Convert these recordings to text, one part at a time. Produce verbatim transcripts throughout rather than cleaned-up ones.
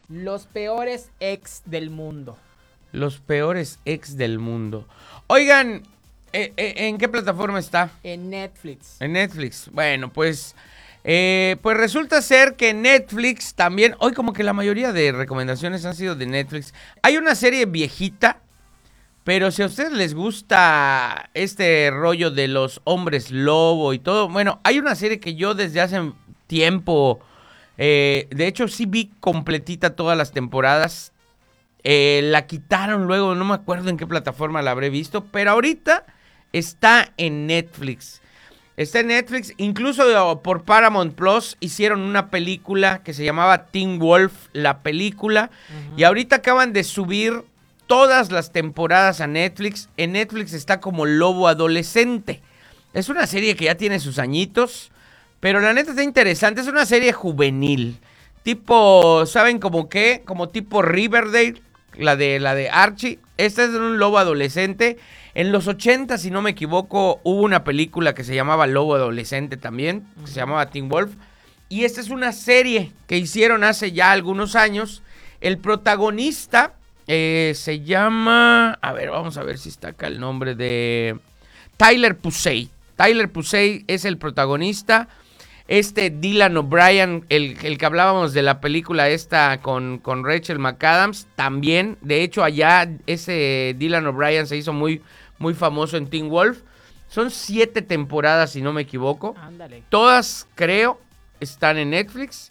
Los peores ex del mundo. Los peores ex del mundo. Oigan, ¿eh, eh, ¿en qué plataforma está? En Netflix. En Netflix. Bueno, pues, eh, pues resulta ser que Netflix también, hoy como que la mayoría de recomendaciones han sido de Netflix. Hay una serie viejita, pero si a ustedes les gusta este rollo de los hombres lobo y todo, bueno, hay una serie que yo desde hace tiempo, eh, de hecho sí vi completita todas las temporadas. Eh, la quitaron luego, no me acuerdo en qué plataforma la habré visto, pero ahorita está en Netflix. Está en Netflix, incluso por Paramount Plus hicieron una película que se llamaba Teen Wolf, la película, uh-huh. Y ahorita acaban de subir todas las temporadas a Netflix. En Netflix está como Lobo Adolescente. Es una serie que ya tiene sus añitos, pero la neta está interesante. Es una serie juvenil, tipo, ¿saben cómo qué? Como tipo Riverdale, la de, la de Archie. Esta es de un lobo adolescente. En los ochenta, si no me equivoco, hubo una película que se llamaba Lobo Adolescente también, que uh-huh. se llamaba Teen Wolf. Y esta es una serie que hicieron hace ya algunos años. El protagonista eh, se llama... A ver, vamos a ver si está acá el nombre de... Tyler Posey. Tyler Posey es el protagonista. Este Dylan O'Brien, el, el que hablábamos de la película esta con, con Rachel McAdams, también. De hecho, allá ese Dylan O'Brien se hizo muy, muy famoso en Teen Wolf. Son siete temporadas, si no me equivoco. Ándale. Todas, creo, están en Netflix.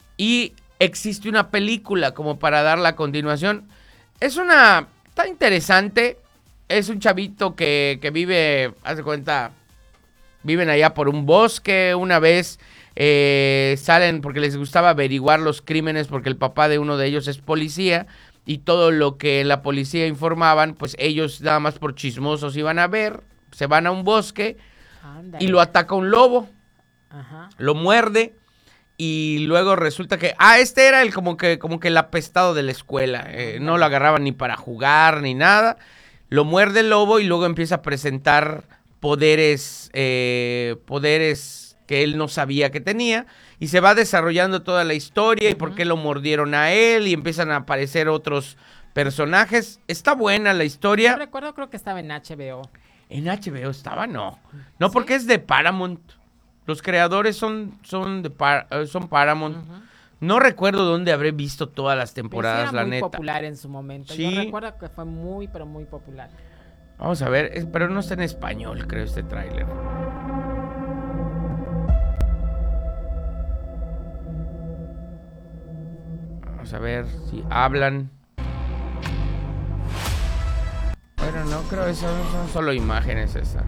Y existe una película como para dar la continuación. Es una... Está interesante. Es un chavito que, que vive, haz de cuenta... Viven allá por un bosque, una vez eh, salen porque les gustaba averiguar los crímenes porque el papá de uno de ellos es policía y todo lo que la policía informaban, pues ellos nada más por chismosos iban a ver, se van a un bosque Andale. Y lo ataca un lobo, Ajá. lo muerde y luego resulta que, ah, este era el como que, como que el apestado de la escuela, eh, no lo agarraban ni para jugar ni nada, lo muerde el lobo y luego empieza a presentar... poderes, eh, poderes que él no sabía que tenía, y se va desarrollando toda la historia y uh-huh. por qué lo mordieron a él, y empiezan a aparecer otros personajes. Está buena la historia. Yo recuerdo, creo que estaba en H B O. ¿En H B O estaba? No. No, ¿Sí? Porque es de Paramount. Los creadores son, son, de Par- son Paramount. Uh-huh. No recuerdo dónde habré visto todas las temporadas, sí la muy neta. Muy popular en su momento. Sí. Yo recuerdo que fue muy, pero muy popular. Vamos a ver, es, pero no está en español, creo, este tráiler. Vamos a ver si hablan. Bueno, no creo, eso son solo imágenes esas.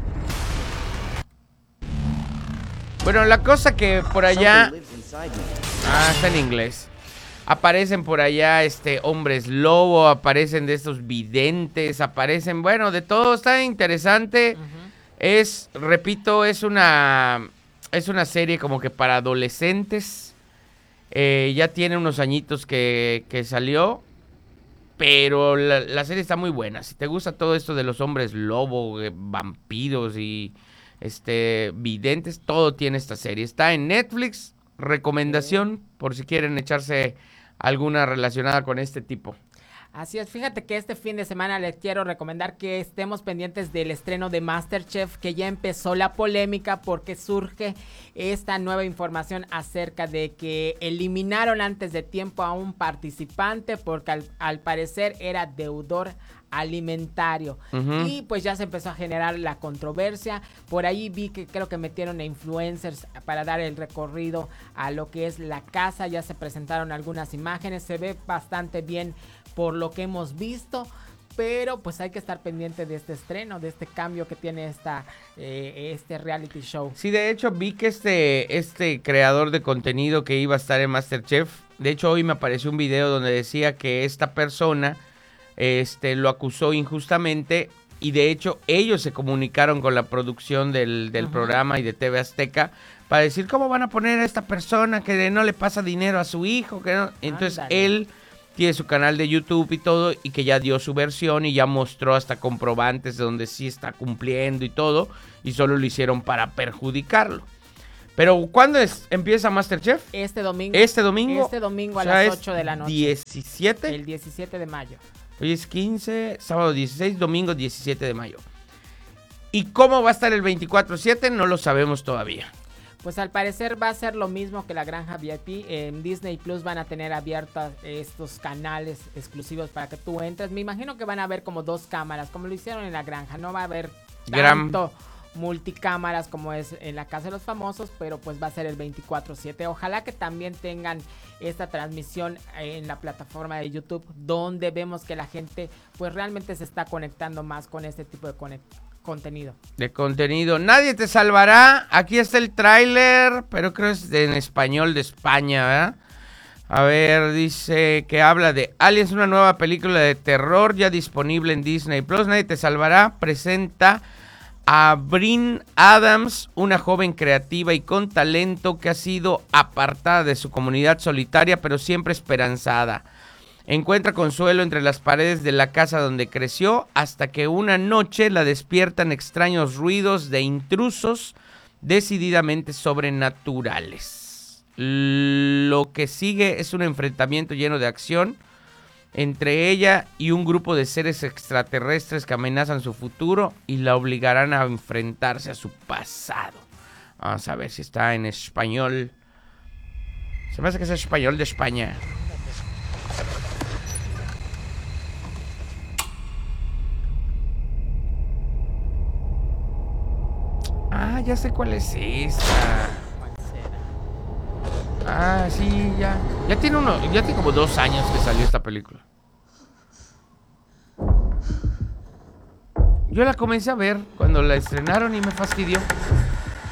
Bueno, la cosa que por allá... Ah, está en inglés. Aparecen por allá este hombres lobo, aparecen de estos videntes, aparecen, bueno, de todo, está interesante. Uh-huh. Es, repito, es una es una serie como que para adolescentes. Eh, ya tiene unos añitos que, que salió, pero la, la serie está muy buena. Si te gusta todo esto de los hombres lobo, eh, vampiros y este videntes, todo tiene esta serie. Está en Netflix, recomendación por si quieren echarse alguna relacionada con este tipo. Así es, fíjate que este fin de semana les quiero recomendar que estemos pendientes del estreno de MasterChef, que ya empezó la polémica porque surge esta nueva información acerca de que eliminaron antes de tiempo a un participante porque al, al parecer era deudor alimentario. Uh-huh. Y pues ya se empezó a generar la controversia. Por ahí vi que creo que metieron a influencers para dar el recorrido a lo que es la casa. Ya se presentaron algunas imágenes. Se ve bastante bien por lo que hemos visto. Pero pues hay que estar pendiente de este estreno, de este cambio que tiene esta eh, este reality show. Sí, de hecho vi que este, este creador de contenido que iba a estar en MasterChef, de hecho hoy me apareció un video donde decía que esta persona este, lo acusó injustamente y de hecho ellos se comunicaron con la producción del, del uh-huh. programa y de T V Azteca para decir cómo van a poner a esta persona que no le pasa dinero a su hijo. Que no? Entonces Ándale. él... tiene su canal de YouTube y todo, y que ya dio su versión y ya mostró hasta comprobantes de donde sí está cumpliendo y todo, y solo lo hicieron para perjudicarlo. Pero ¿cuándo es, empieza MasterChef? Este domingo. Este domingo. Este domingo a O sea, las es ocho de la noche. diecisiete. El diecisiete de mayo. Hoy es quince, sábado dieciséis, domingo diecisiete de mayo. ¿Y cómo va a estar el veinticuatro siete? No lo sabemos todavía. Pues al parecer va a ser lo mismo que la Granja V I P. En Disney Plus van a tener abiertos estos canales exclusivos para que tú entres. Me imagino que van a haber como dos cámaras, como lo hicieron en la Granja. No va a haber Gran... tanto multicámaras como es en la Casa de los Famosos, pero pues va a ser el veinticuatro siete. Ojalá que también tengan esta transmisión en la plataforma de YouTube, donde vemos que la gente pues realmente se está conectando más con este tipo de conecto. Contenido. De contenido. Nadie te salvará. Aquí está el tráiler, pero creo es de, en español de España, ¿verdad? A ver, dice que habla de Aliens, una nueva película de terror ya disponible en Disney Plus. Nadie te salvará. Presenta a Bryn Adams, una joven creativa y con talento que ha sido apartada de su comunidad solitaria, pero siempre esperanzada. Encuentra consuelo entre las paredes de la casa donde creció hasta que una noche la despiertan extraños ruidos de intrusos decididamente sobrenaturales. Lo que sigue es un enfrentamiento lleno de acción entre ella y un grupo de seres extraterrestres que amenazan su futuro y la obligarán a enfrentarse a su pasado. Vamos a ver si está en español. Se me hace que es español de España. Ah, ya sé cuál es esta. Ah, sí, ya. Ya tiene uno, ya tiene como dos años que salió esta película. Yo la comencé a ver cuando la estrenaron y me fastidió.